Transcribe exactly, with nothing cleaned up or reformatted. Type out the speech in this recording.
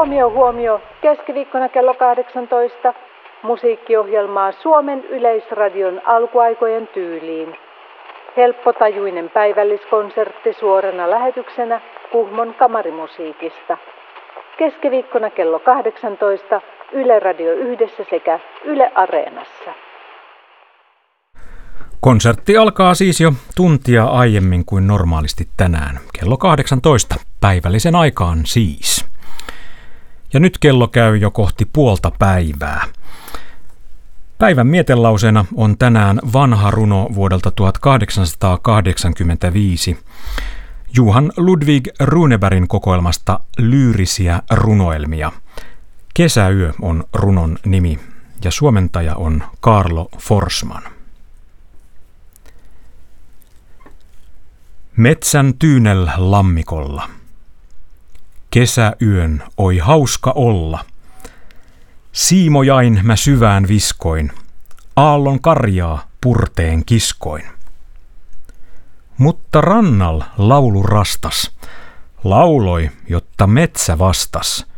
Huomio, huomio. Keskiviikkona kello kahdeksantoista musiikkiohjelmaa Suomen Yleisradion alkuaikojen tyyliin. Helppotajuinen päivälliskonsertti suorana lähetyksenä Kuhmon kamarimusiikista. Keskiviikkona kello kahdeksantoista Yle Radio Yhdessä sekä Yle Areenassa. Konsertti alkaa siis jo tuntia aiemmin kuin normaalisti tänään, kello kahdeksantoista, päivällisen aikaan siis. Ja nyt kello käy jo kohti puolta päivää. Päivän mietelauseena on tänään vanha runo vuodelta tuhatkahdeksansataakahdeksankymmentäviisi, Johan Ludvig Runebergin kokoelmasta Lyyrisiä runoelmia. Kesäyö on runon nimi ja suomentaja on Kaarlo Forsman. Metsän tyynel lammikolla. Kesäyön oi hauska olla. Siimojain mä syvään viskoin, aallon karjaa purteen kiskoin. Mutta rannal laulu rastas, lauloi, jotta metsä vastas.